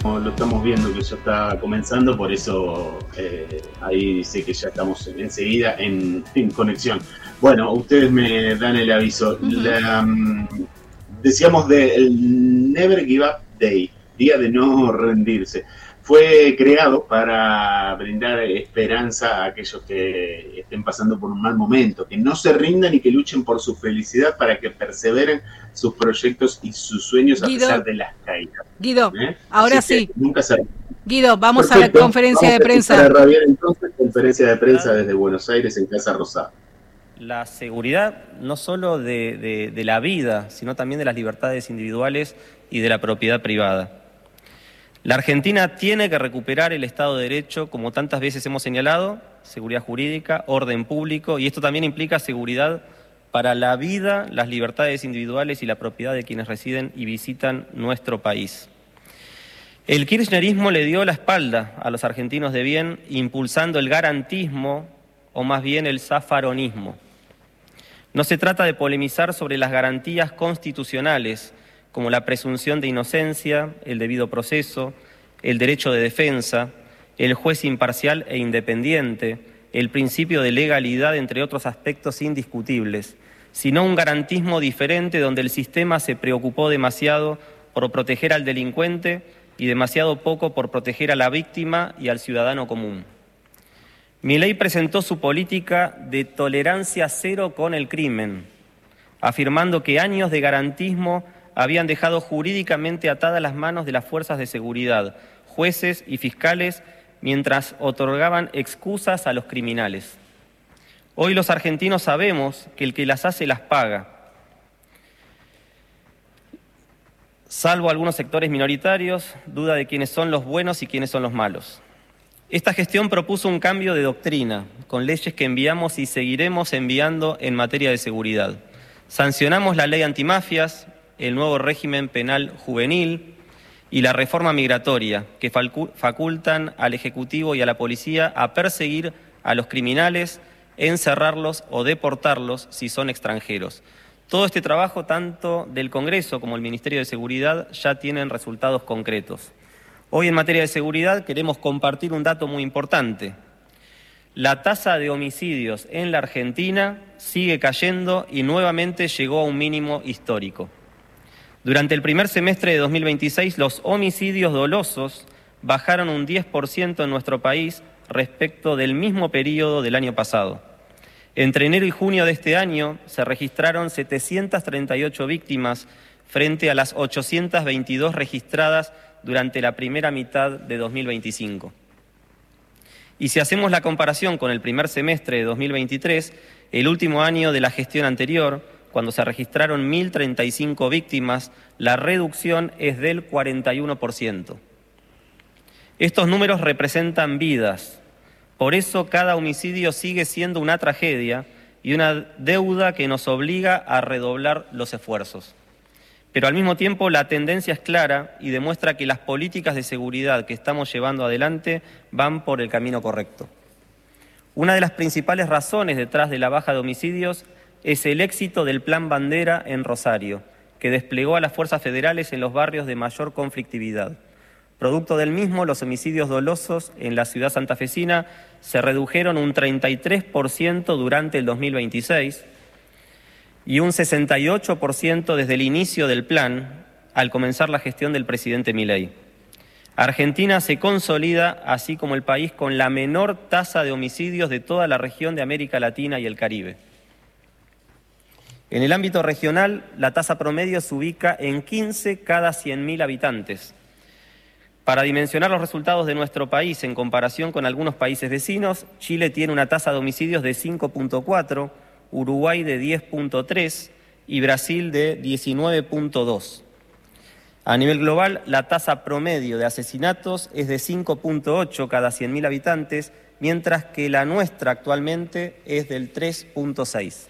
lo estamos viendo que ya está comenzando, por eso ahí dice que ya estamos enseguida en conexión. Bueno, ustedes me dan el aviso. Decíamos del Never Give Up Day, día de no rendirse. Fue creado para brindar esperanza a aquellos que estén pasando por un mal momento, que no se rindan y que luchen por su felicidad para que perseveren sus proyectos y sus sueños, Guido, a pesar de las caídas. Guido, ahora sí. Nunca se... Guido, vamos Perfecto. A la conferencia de prensa. Para Rabiar, entonces, conferencia de prensa desde Buenos Aires en Casa Rosada. La seguridad no solo de la vida, sino también de las libertades individuales y de la propiedad privada. La Argentina tiene que recuperar el Estado de Derecho, como tantas veces hemos señalado, seguridad jurídica, orden público, y esto también implica seguridad para la vida, las libertades individuales y la propiedad de quienes residen y visitan nuestro país. El kirchnerismo le dio la espalda a los argentinos de bien, impulsando el garantismo, o más bien el zafaronismo. No se trata de polemizar sobre las garantías constitucionales, como la presunción de inocencia, el debido proceso, el derecho de defensa, el juez imparcial e independiente, el principio de legalidad, entre otros aspectos indiscutibles, sino un garantismo diferente donde el sistema se preocupó demasiado por proteger al delincuente y demasiado poco por proteger a la víctima y al ciudadano común. Milei presentó su política de tolerancia cero con el crimen, afirmando que años de garantismo habían dejado jurídicamente atadas las manos de las fuerzas de seguridad, jueces y fiscales, mientras otorgaban excusas a los criminales. Hoy los argentinos sabemos que el que las hace las paga. Salvo algunos sectores minoritarios, duda de quiénes son los buenos y quiénes son los malos. Esta gestión propuso un cambio de doctrina, con leyes que enviamos y seguiremos enviando en materia de seguridad. Sancionamos la ley antimafias, el nuevo régimen penal juvenil y la reforma migratoria, que facultan al Ejecutivo y a la Policía a perseguir a los criminales, encerrarlos o deportarlos si son extranjeros. Todo este trabajo, tanto del Congreso como el Ministerio de Seguridad, ya tienen resultados concretos. Hoy en materia de seguridad queremos compartir un dato muy importante. La tasa de homicidios en la Argentina sigue cayendo y nuevamente llegó a un mínimo histórico. Durante el primer semestre de 2026, los homicidios dolosos bajaron un 10% en nuestro país respecto del mismo periodo del año pasado. Entre enero y junio de este año se registraron 738 víctimas frente a las 822 registradas durante la primera mitad de 2025. Y si hacemos la comparación con el primer semestre de 2023, el último año de la gestión anterior, cuando se registraron 1.035 víctimas, la reducción es del 41%. Estos números representan vidas. Por eso cada homicidio sigue siendo una tragedia y una deuda que nos obliga a redoblar los esfuerzos. Pero al mismo tiempo la tendencia es clara y demuestra que las políticas de seguridad que estamos llevando adelante van por el camino correcto. Una de las principales razones detrás de la baja de homicidios es el éxito del Plan Bandera en Rosario, que desplegó a las fuerzas federales en los barrios de mayor conflictividad. Producto del mismo, los homicidios dolosos en la ciudad santafesina se redujeron un 33% durante el 2026 y un 68% desde el inicio del plan, al comenzar la gestión del presidente Milei. Argentina se consolida así como el país con la menor tasa de homicidios de toda la región de América Latina y el Caribe. En el ámbito regional, la tasa promedio se ubica en 15 cada 100.000 habitantes. Para dimensionar los resultados de nuestro país en comparación con algunos países vecinos, Chile tiene una tasa de homicidios de 5.4, Uruguay de 10.3 y Brasil de 19.2. A nivel global, la tasa promedio de asesinatos es de 5.8 cada 100.000 habitantes, mientras que la nuestra actualmente es del 3.6.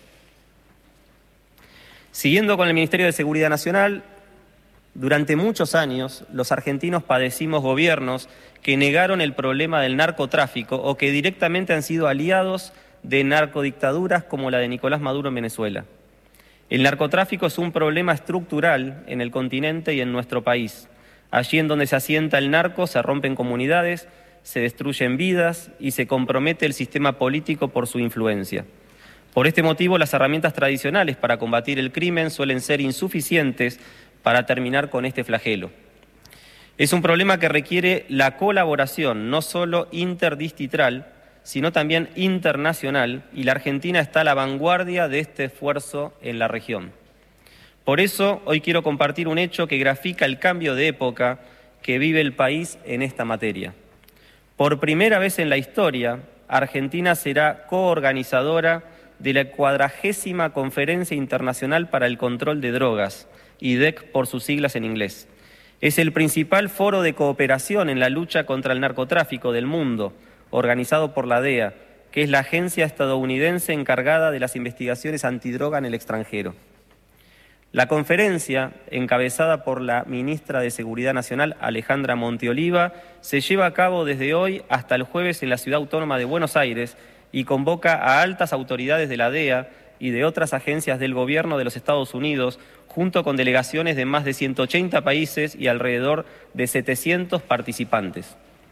Siguiendo con el Ministerio de Seguridad Nacional, durante muchos años los argentinos padecimos gobiernos que negaron el problema del narcotráfico o que directamente han sido aliados de narcodictaduras como la de Nicolás Maduro en Venezuela. El narcotráfico es un problema estructural en el continente y en nuestro país. Allí en donde se asienta el narco se rompen comunidades, se destruyen vidas y se compromete el sistema político por su influencia. Por este motivo, las herramientas tradicionales para combatir el crimen suelen ser insuficientes para terminar con este flagelo. Es un problema que requiere la colaboración no solo interdistrital, sino también internacional, y la Argentina está a la vanguardia de este esfuerzo en la región. Por eso, hoy quiero compartir un hecho que grafica el cambio de época que vive el país en esta materia. Por primera vez en la historia, Argentina será coorganizadora de la 40ª Conferencia Internacional para el Control de Drogas, IDEC por sus siglas en inglés. Es el principal foro de cooperación en la lucha contra el narcotráfico del mundo, organizado por la DEA, que es la agencia estadounidense encargada de las investigaciones antidroga en el extranjero. La conferencia, encabezada por la ministra de Seguridad Nacional, Alejandra Monteoliva, se lleva a cabo desde hoy hasta el jueves en la Ciudad Autónoma de Buenos Aires y convoca a altas autoridades de la DEA y de otras agencias del gobierno de los Estados Unidos, junto con delegaciones de más de 180 países y alrededor de 700 participantes.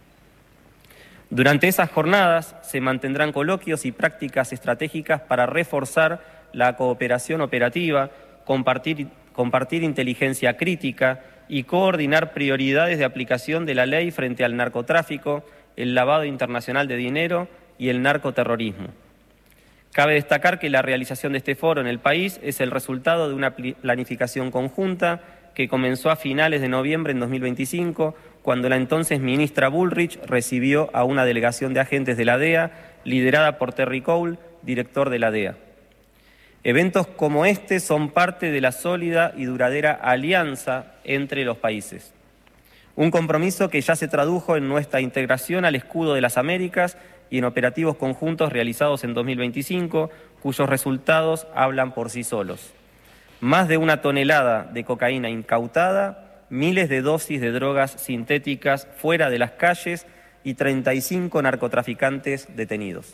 Durante esas jornadas se mantendrán coloquios y prácticas estratégicas para reforzar la cooperación operativa, compartir inteligencia crítica y coordinar prioridades de aplicación de la ley frente al narcotráfico, el lavado internacional de dinero y el narcoterrorismo. Cabe destacar que la realización de este foro en el país es el resultado de una planificación conjunta que comenzó a finales de noviembre en 2025, cuando la entonces ministra Bullrich recibió a una delegación de agentes de la DEA, liderada por Terry Cole, director de la DEA. Eventos como este son parte de la sólida y duradera alianza entre los países. Un compromiso que ya se tradujo en nuestra integración al Escudo de las Américas y en operativos conjuntos realizados en 2025, cuyos resultados hablan por sí solos. Más de 1 tonelada de cocaína incautada, miles de dosis de drogas sintéticas fuera de las calles y 35 narcotraficantes detenidos.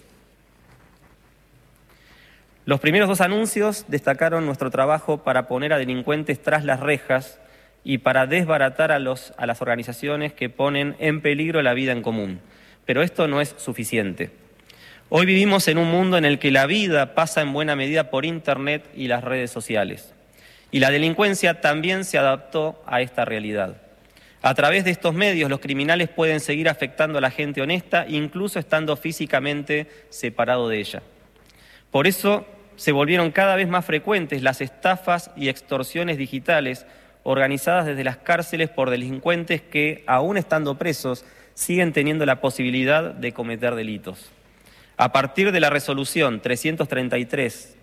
Los primeros 2 anuncios destacaron nuestro trabajo para poner a delincuentes tras las rejas y para desbaratar a las organizaciones que ponen en peligro la vida en común. Pero esto no es suficiente. Hoy vivimos en un mundo en el que la vida pasa en buena medida por Internet y las redes sociales. Y la delincuencia también se adaptó a esta realidad. A través de estos medios, los criminales pueden seguir afectando a la gente honesta, incluso estando físicamente separado de ella. Por eso se volvieron cada vez más frecuentes las estafas y extorsiones digitales organizadas desde las cárceles por delincuentes que, aún estando presos, siguen teniendo la posibilidad de cometer delitos. A partir de la resolución 336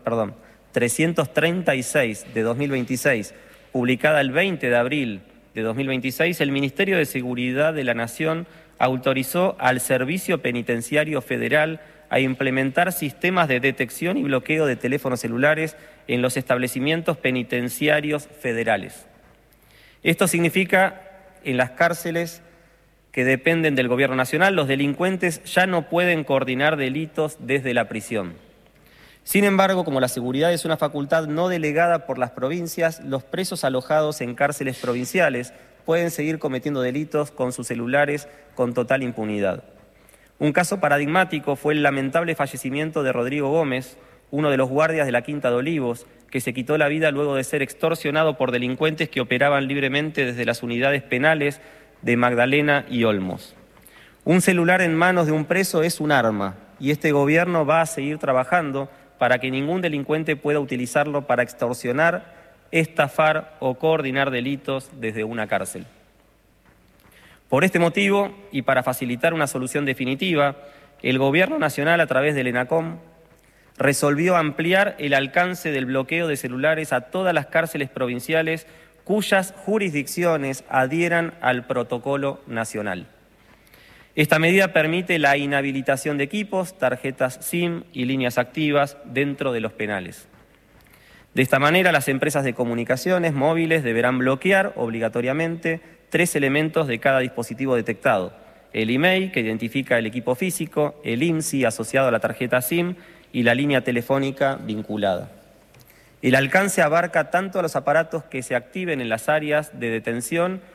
de 2026, publicada el 20 de abril de 2026, el Ministerio de Seguridad de la Nación autorizó al Servicio Penitenciario Federal a implementar sistemas de detección y bloqueo de teléfonos celulares en los establecimientos penitenciarios federales. Esto significa en las cárceles que dependen del Gobierno Nacional, los delincuentes ya no pueden coordinar delitos desde la prisión. Sin embargo, como la seguridad es una facultad no delegada por las provincias, los presos alojados en cárceles provinciales pueden seguir cometiendo delitos con sus celulares con total impunidad. Un caso paradigmático fue el lamentable fallecimiento de Rodrigo Gómez, uno de los guardias de la Quinta de Olivos, que se quitó la vida luego de ser extorsionado por delincuentes que operaban libremente desde las unidades penales de Magdalena y Olmos. Un celular en manos de un preso es un arma, y este gobierno va a seguir trabajando para que ningún delincuente pueda utilizarlo para extorsionar, estafar o coordinar delitos desde una cárcel. Por este motivo, y para facilitar una solución definitiva, el Gobierno Nacional, a través del ENACOM, resolvió ampliar el alcance del bloqueo de celulares a todas las cárceles provinciales cuyas jurisdicciones adhieran al protocolo nacional. Esta medida permite la inhabilitación de equipos, tarjetas SIM y líneas activas dentro de los penales. De esta manera, las empresas de comunicaciones móviles deberán bloquear obligatoriamente 3 elementos de cada dispositivo detectado: el email, que identifica el equipo físico, el IMSI asociado a la tarjeta SIM y la línea telefónica vinculada. El alcance abarca tanto a los aparatos que se activen en las áreas de detención